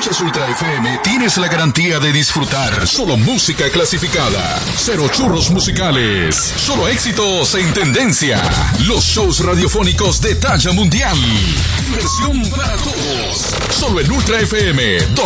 escuchas Ultra FM, tienes la garantía de disfrutar solo música clasificada, cero churros musicales, solo éxitos en tendencia, los shows radiofónicos de talla mundial, diversión para todos, solo en Ultra FM.